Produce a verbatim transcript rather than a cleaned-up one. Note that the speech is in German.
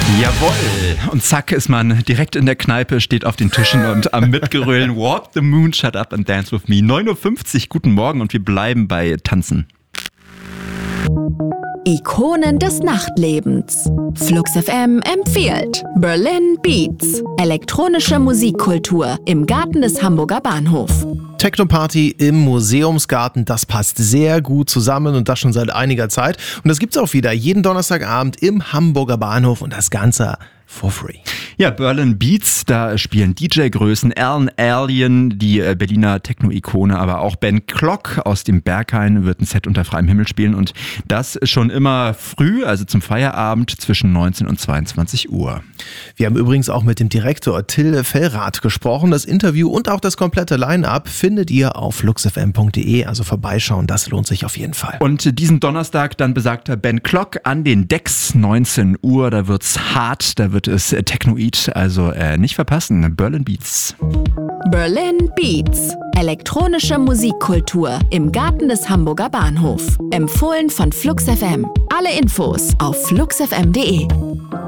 Jawohl. Und zack ist man direkt in der Kneipe, steht auf den Tischen und am Mitgerölen Walk the Moon, Shut Up and Dance with Me. neun Uhr fünfzig, guten Morgen und wir bleiben bei Tanzen. Ikonen des Nachtlebens. Flux F M empfiehlt Berlin Beats. Elektronische Musikkultur im Garten des Hamburger Bahnhofs. Techno-Party im Museumsgarten, das passt sehr gut zusammen und das schon seit einiger Zeit. Und das gibt's auch wieder jeden Donnerstagabend im Hamburger Bahnhof und das Ganze for free. Ja, Berlin Beats, da spielen D J-Größen, Alan Alien, die Berliner Techno-Ikone, aber auch Ben Klock aus dem Berghain wird ein Set unter freiem Himmel spielen und das schon immer früh, also zum Feierabend zwischen neunzehn und zweiundzwanzig Uhr. Wir haben übrigens auch mit dem Direktor Till Fellrath gesprochen. Das Interview und auch das komplette Line-Up findet ihr auf fluxfm punkt de, also vorbeischauen, das lohnt sich auf jeden Fall. Und diesen Donnerstag dann besagter Ben Klock an den Decks, neunzehn Uhr, da wird's hart, da wird es Technoid, also äh, nicht verpassen, Berlin Beats. Berlin Beats. Elektronische Musikkultur im Garten des Hamburger Bahnhofs. Empfohlen von Flux F M. Alle Infos auf fluxfm punkt de.